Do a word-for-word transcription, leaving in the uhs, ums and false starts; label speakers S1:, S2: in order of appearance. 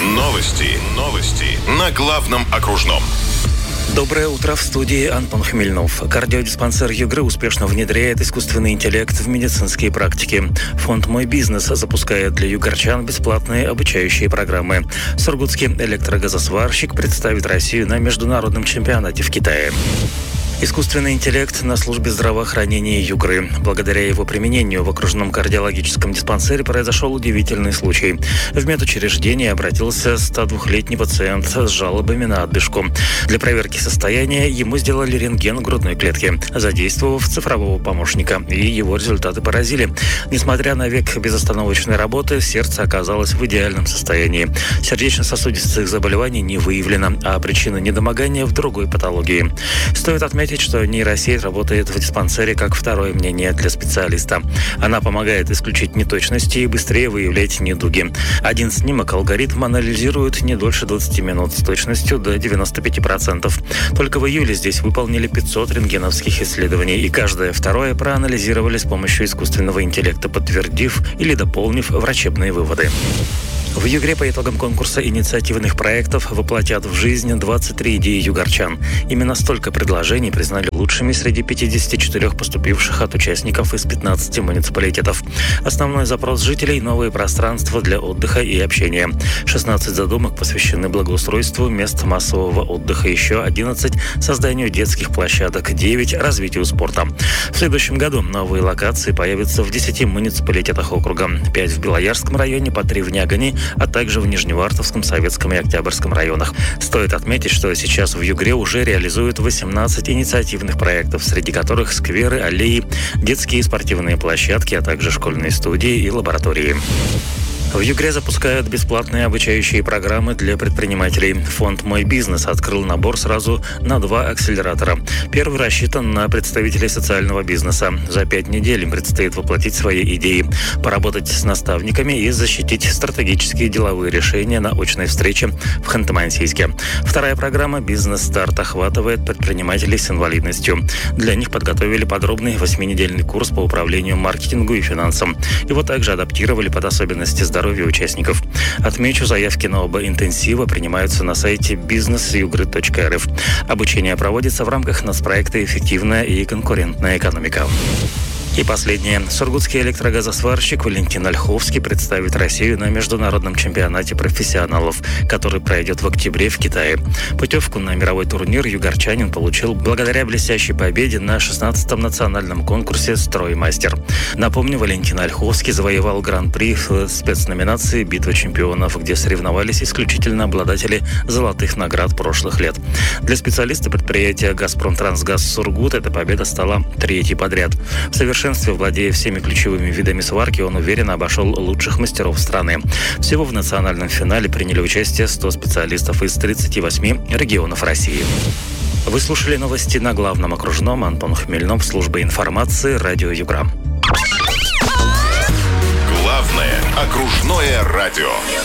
S1: Новости. Новости. На главном окружном.
S2: Доброе утро, в студии Антон Хмельнов. Кардиодиспансер Югры успешно внедряет искусственный интеллект в медицинские практики. Фонд «Мой бизнес» запускает для югорчан бесплатные обучающие программы. Сургутский электрогазосварщик представит Россию на международном чемпионате в Китае. Искусственный интеллект на службе здравоохранения Югры. Благодаря его применению в окружном кардиологическом диспансере произошел удивительный случай. В медучреждение обратился ста двухлетний пациент с жалобами на одышку. Для проверки состояния ему сделали рентген грудной клетки, задействовав цифрового помощника, и его результаты поразили. Несмотря на век безостановочной работы, сердце оказалось в идеальном состоянии. Сердечно-сосудистых заболеваний не выявлено, а причина недомогания в другой патологии. Стоит отметить, что нейросеть работает в диспансере как второе мнение для специалиста. Она помогает исключить неточности и быстрее выявлять недуги. Один снимок алгоритм анализирует не дольше двадцати минут с точностью до девяноста пяти процентов. Только в июле здесь выполнили пятьсот рентгеновских исследований, и каждое второе проанализировали с помощью искусственного интеллекта, подтвердив или дополнив врачебные выводы. В Югре по итогам конкурса инициативных проектов воплотят в жизнь двадцать три идеи югорчан. Именно столько предложений признали лучшими среди пятидесяти четырёх поступивших от участников из пятнадцати муниципалитетов. Основной запрос жителей – новые пространства для отдыха и общения. шестнадцать задумок посвящены благоустройству мест массового отдыха, еще одиннадцать – созданию детских площадок, девять – развитию спорта. В следующем году новые локации появятся в десяти муниципалитетах округа. пять в Белоярском районе, по три в Нягани, а также в Нижневартовском, Советском и Октябрьском районах. Стоит отметить, что сейчас в Югре уже реализуют восемнадцать инициативных проектов, среди которых скверы, аллеи, детские и спортивные площадки, а также школьные студии и лаборатории. В Югре запускают бесплатные обучающие программы для предпринимателей. Фонд «Мой бизнес» открыл набор сразу на два акселератора. Первый рассчитан на представителей социального бизнеса. За пять недель им предстоит воплотить свои идеи, поработать с наставниками и защитить стратегические деловые решения на очной встрече в Ханты-Мансийске. Вторая программа «Бизнес-старт» охватывает предпринимателей с инвалидностью. Для них подготовили подробный восьминедельный курс по управлению, маркетингу и финансам. Его также адаптировали под особенности здоровья участников. Отмечу, заявки на оба интенсива принимаются на сайте бизнес югры точка эр эф. Обучение проводится в рамках нацпроекта «Эффективная и конкурентная экономика». И последнее. Сургутский электрогазосварщик Валентин Ольховский представит Россию на международном чемпионате профессионалов, который пройдет в октябре в Китае. Путевку на мировой турнир югорчанин получил благодаря блестящей победе на шестнадцатом национальном конкурсе «Строймастер». Напомню, Валентин Ольховский завоевал гран-при в спецноминации «Битва чемпионов», где соревновались исключительно обладатели золотых наград прошлых лет. Для специалиста предприятия «Газпромтрансгаз Сургут» эта победа стала третьей подряд. В совершенстве владея всеми ключевыми видами сварки, он уверенно обошел лучших мастеров страны. Всего в национальном финале приняли участие сто специалистов из тридцати восьми регионов России. Вы слушали новости на главном окружном. Антон Хмельнов, служба информации, радио Югра.
S1: Главное окружное радио.